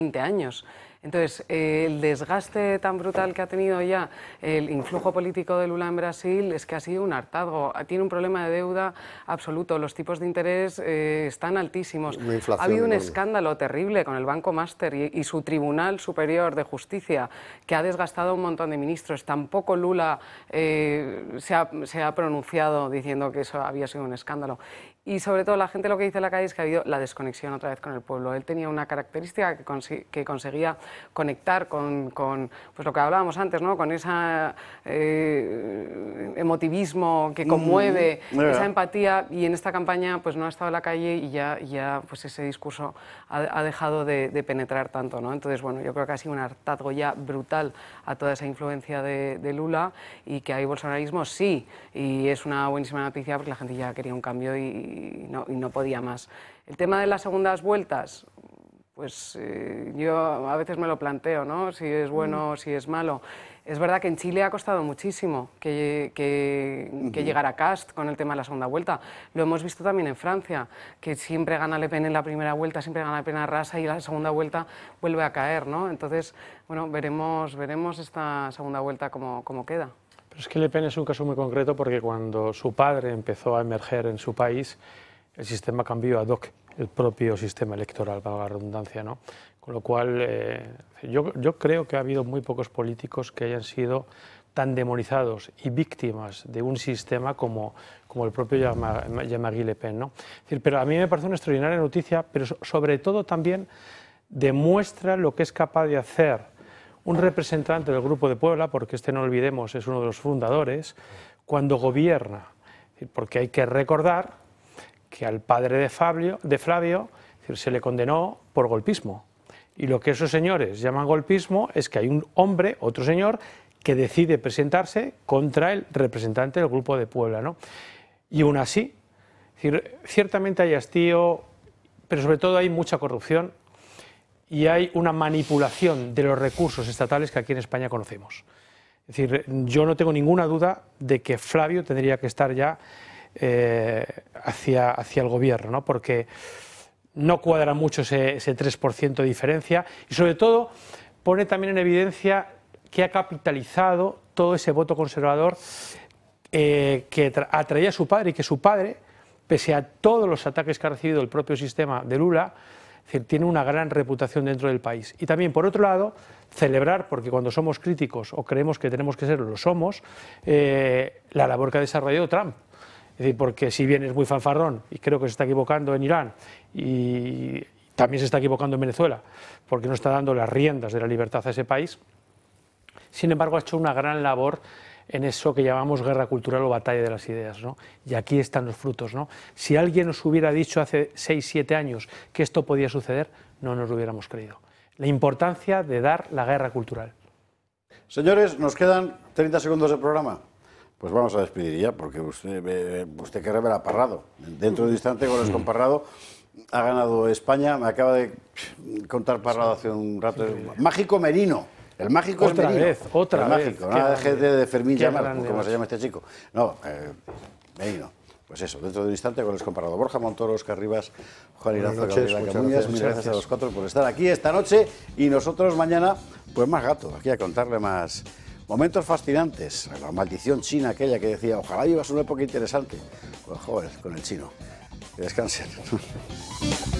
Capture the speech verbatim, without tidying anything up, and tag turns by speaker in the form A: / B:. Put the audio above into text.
A: veinte años. Entonces, eh, el desgaste tan brutal que ha tenido ya el influjo político de Lula en Brasil es que ha sido un hartazgo. Tiene un problema de deuda absoluto, los tipos de interés eh, están altísimos. Ha habido un escándalo terrible con el Banco Master y, y su Tribunal Superior de Justicia, que ha desgastado a un montón de ministros. Tampoco Lula eh, se, ha, se ha pronunciado diciendo que eso había sido un escándalo. Y sobre todo la gente lo que dice en la calle es que ha habido la desconexión otra vez con el pueblo. Él tenía una característica que, cons que conseguía conectar con, con pues lo que hablábamos antes, ¿no? Con ese eh, emotivismo que conmueve, mm, esa empatía, y en esta campaña pues no ha estado en la calle y ya, ya pues ese discurso ha, ha dejado de, de penetrar tanto, ¿no? Entonces, bueno, yo creo que ha sido un hartazgo ya brutal a toda esa influencia de, de Lula, y que hay bolsonarismo, sí, y es una buenísima noticia porque la gente ya quería un cambio y Y no, y no podía más. El tema de las segundas vueltas, pues eh, yo a veces me lo planteo, ¿no? Si es bueno o si es malo. Es verdad que en Chile ha costado muchísimo que, que, que llegara Kast con el tema de la segunda vuelta. Lo hemos visto también en Francia, que siempre gana Le Pen en la primera vuelta, siempre gana Le Pen arrasa y la segunda vuelta vuelve a caer, ¿no? Entonces, bueno, veremos, veremos esta segunda vuelta cómo, cómo queda.
B: Pero es que Le Pen es un caso muy concreto porque cuando su padre empezó a emerger en su país, el sistema cambió ad hoc, el propio sistema electoral, para la redundancia, ¿no? Con lo cual, eh, yo, yo creo que ha habido muy pocos políticos que hayan sido tan demonizados y víctimas de un sistema como, como el propio Jean-Marie Le Pen, ¿no? Es decir, pero a mí me parece una extraordinaria noticia, pero sobre todo también demuestra lo que es capaz de hacer un representante del Grupo de Puebla, porque este, no olvidemos, es uno de los fundadores, cuando gobierna. Porque hay que recordar que al padre de Fabio, de Flavio se le condenó por golpismo. Y lo que esos señores llaman golpismo es que hay un hombre, otro señor, que decide presentarse contra el representante del Grupo de Puebla, ¿no? Y aún así, es decir, ciertamente hay hastío, pero sobre todo hay mucha corrupción, y hay una manipulación de los recursos estatales que aquí en España conocemos. Es decir, yo no tengo ninguna duda de que Flavio tendría que estar ya eh, hacia, hacia el gobierno, ¿no? Porque no cuadra mucho ese, ese tres por ciento de diferencia, y sobre todo pone también en evidencia que ha capitalizado todo ese voto conservador eh, que atraía a su padre, y que su padre, pese a todos los ataques que ha recibido el propio sistema de Lula, es decir, tiene una gran reputación dentro del país. Y también, por otro lado, celebrar, porque cuando somos críticos o creemos que tenemos que serlo, lo somos, eh, la labor que ha desarrollado Trump. Es decir, porque si bien es muy fanfarrón, y creo que se está equivocando en Irán, y también se está equivocando en Venezuela, porque no está dando las riendas de la libertad a ese país, sin embargo ha hecho una gran labor en eso que llamamos guerra cultural o batalla de las ideas, ¿no? Y aquí están los frutos, ¿no? Si alguien nos hubiera dicho hace seis, siete años que esto podía suceder, no nos lo hubiéramos creído. La importancia de dar la guerra cultural.
C: Señores, nos quedan treinta segundos de programa. Pues vamos a despedir ya, porque usted, usted que revela Parrado. Dentro de un instante, con con Parrado, ha ganado España. Me acaba de contar Parrado hace un rato. Mágico Merino. El mágico
B: otra
C: es Merino.
B: Vez, otra
C: el
B: vez.
C: Mágico, nada de, de Fermín Llamal, como
B: grande.
C: se llama este chico. No, eh, Merino. Pues eso, dentro de un instante con el comparado. Borja Montoro, Óscar Rivas, Juan Irazo, Gabriela Camuñas. Muchas gracias a los cuatro por estar aquí esta noche, y nosotros mañana, pues más gato, aquí a contarle más momentos fascinantes. La maldición china aquella que decía, ojalá vivas una época interesante. Pues joder, con el chino. Que descansen.